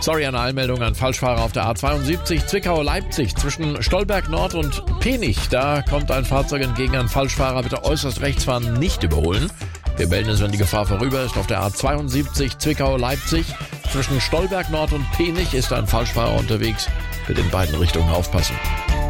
Sorry an Eilmeldung an Falschfahrer auf der A72 Zwickau-Leipzig zwischen Stolberg Nord und Penich. Da kommt ein Fahrzeug entgegen an Falschfahrer. Bitte äußerst rechts fahren, nicht überholen. Wir melden es, wenn die Gefahr vorüber ist. Auf der A72 Zwickau-Leipzig zwischen Stolberg Nord und Penich ist ein Falschfahrer unterwegs. Bitte in beiden Richtungen aufpassen.